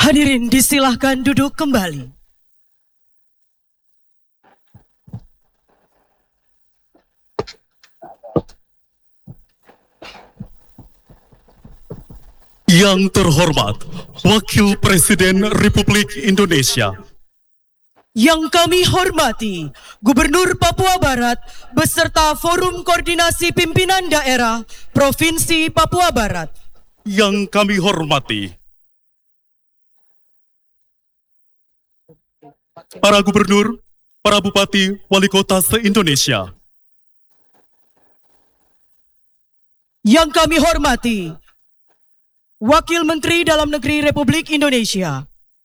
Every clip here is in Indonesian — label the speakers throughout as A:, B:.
A: Hadirin disilahkan duduk kembali.
B: Yang terhormat, Wakil Presiden Republik Indonesia.
A: Yang kami hormati, Gubernur Papua Barat beserta Forum Koordinasi Pimpinan Daerah Provinsi Papua Barat.
B: Yang kami hormati, para gubernur, para bupati, wali kota se-Indonesia.
A: Yang kami hormati, Wakil Menteri Dalam Negeri Republik Indonesia.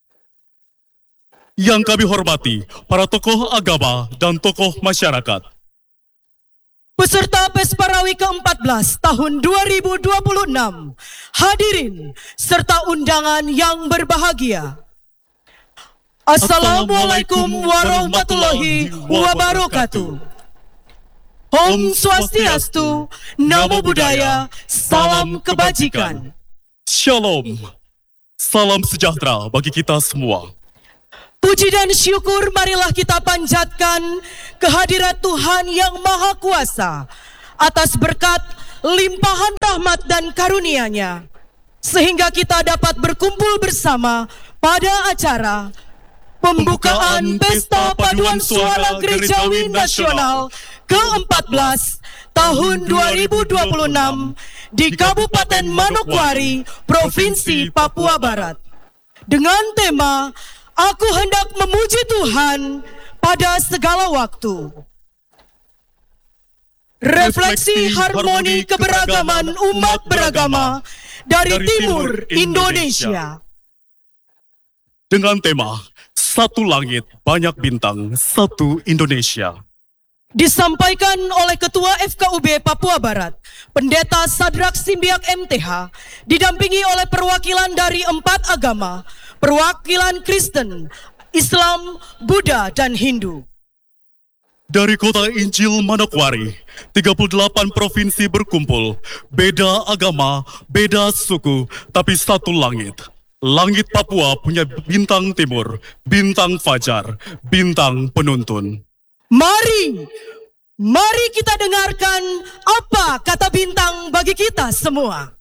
B: Yang kami hormati, para tokoh agama dan tokoh masyarakat.
A: Peserta Pesparawi ke-14 tahun 2026, hadirin serta undangan yang berbahagia. Assalamualaikum warahmatullahi wabarakatuh. Om Swastiastu, Namo Buddhaya, salam kebajikan.
B: Shalom, salam sejahtera bagi kita semua.
A: Puji dan syukur marilah kita panjatkan kehadirat Tuhan yang Maha Kuasa atas berkat limpahan rahmat dan karunia-Nya, sehingga kita dapat berkumpul bersama pada acara pembukaan Pesta Paduan Suara Gerejawi Nasional ke-14 tahun 2026 di Kabupaten Manokwari, Provinsi Papua Barat, dengan tema Aku hendak memuji Tuhan pada segala waktu. Refleksi harmoni keberagaman umat beragama dari Timur Indonesia.
B: Dengan tema Satu Langit, Banyak Bintang, Satu Indonesia.
A: Disampaikan oleh Ketua FKUB Papua Barat, Pendeta Sadrak Simbiak MTH, didampingi oleh perwakilan dari 4 agama, perwakilan Kristen, Islam, Buddha, dan Hindu.
B: Dari kota Injil Manokwari, 38 provinsi berkumpul, beda agama, beda suku, tapi satu langit. Langit Papua punya bintang timur, bintang fajar, bintang penuntun.
A: Mari kita dengarkan apa kata bintang bagi kita semua.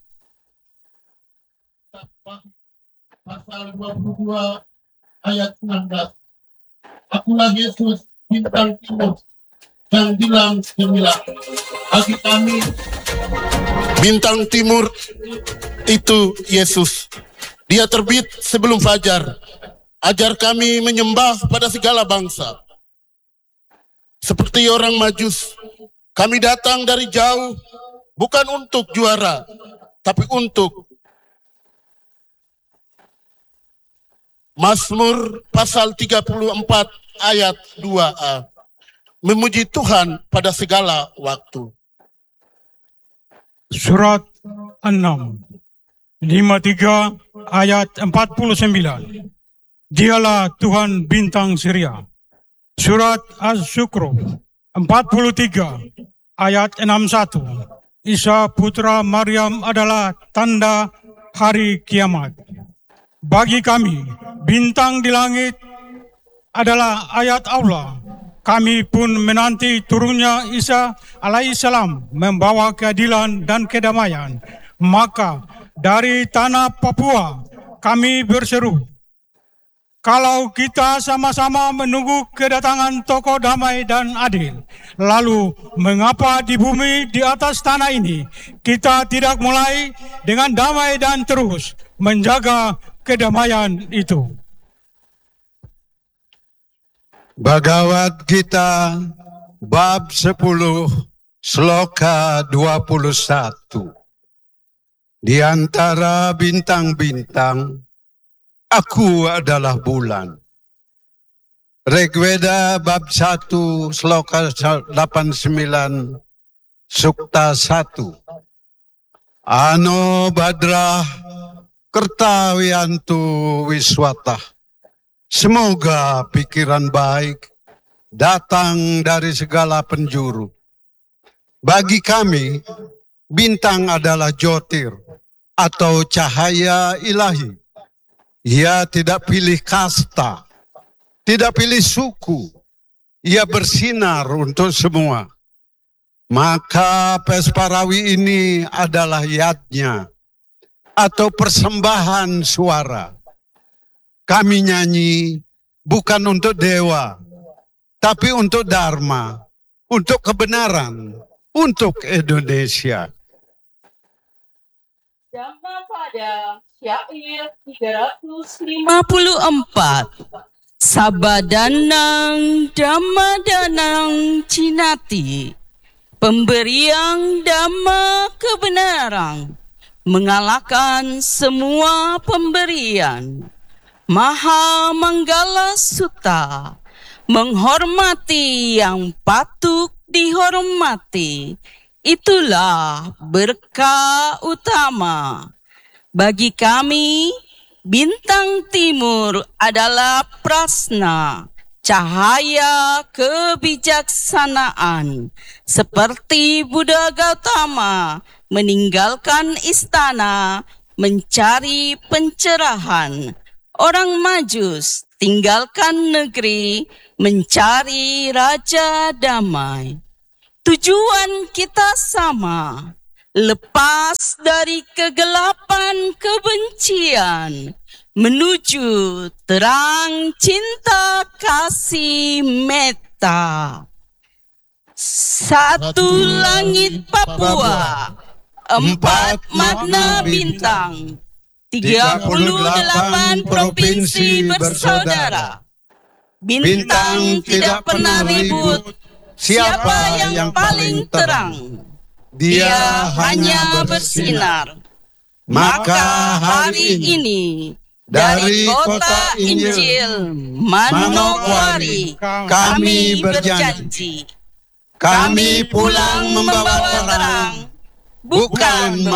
C: Pasal 22 ayat 16. Akulah Yesus, bintang timur, yang bilang gemilang bagi kami. Bintang timur itu Yesus. Dia terbit sebelum fajar. Ajar kami menyembah pada segala bangsa. Seperti orang Majus, kami datang dari jauh, bukan untuk juara, tapi untuk Mazmur pasal 34 ayat 2a. Memuji Tuhan pada segala waktu.
D: Surat 6, 53 ayat 49. Dialah Tuhan bintang Syria. Surat Az-Zukhruf 43 ayat 61. Isa putra Maryam adalah tanda hari kiamat. Bagi kami, bintang di langit adalah ayat Allah. Kami pun menanti turunnya Isa alaihissalam membawa keadilan dan kedamaian. Maka dari tanah Papua kami berseru, kalau kita sama-sama menunggu kedatangan tokoh damai dan adil, lalu mengapa di bumi di atas tanah ini kita tidak mulai dengan damai dan terus menjaga kedamaian itu?
E: Bhagavad Gita bab 10 sloka 21. Di antara bintang-bintang, aku adalah bulan. Rigveda bab 1 sloka 89 sukta 1. Ano badrah kertawiantu wiswata. Semoga pikiran baik datang dari segala penjuru. Bagi kami, bintang adalah jotir atau cahaya ilahi. Ia tidak pilih kasta, tidak pilih suku. Ia bersinar untuk semua. Maka Pesparawi ini adalah yadnya atau persembahan suara. Kami nyanyi bukan untuk dewa, tapi untuk Dharma, untuk kebenaran, untuk Indonesia.
A: Dhamma pada syair 354. Sabadanang Dhammadanang Cinati, pemberian Dhamma kebenaran, mengalahkan semua pemberian. Maha Manggala Sutta, menghormati yang patut dihormati. Itulah berkah utama. Bagi kami, bintang timur adalah prasna, cahaya kebijaksanaan. Seperti Buddha Gautama meninggalkan istana, mencari pencerahan. Orang Majus tinggalkan negeri, mencari raja damai. Tujuan kita sama, lepas dari kegelapan kebencian, menuju terang cinta kasih metta. Satu langit Papua, 4 makna bintang, 38 provinsi bersaudara. Bintang tidak pernah ribut, siapa yang paling terang, dia hanya bersinar. Maka hari ini dari kota Injil Manokwari kami berjanji, kami pulang membawa terang, bukan